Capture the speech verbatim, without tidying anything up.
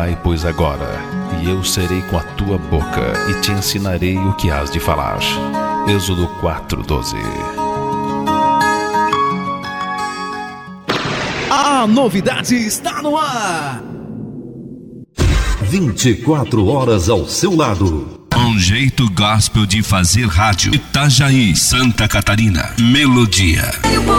Vai, pois, agora, e eu serei com a tua boca, e te ensinarei o que hás de falar. Êxodo quatro, doze. A novidade está no ar. vinte e quatro horas ao seu lado. Um jeito gospel de fazer rádio. Itajaí, Santa Catarina. Melodia.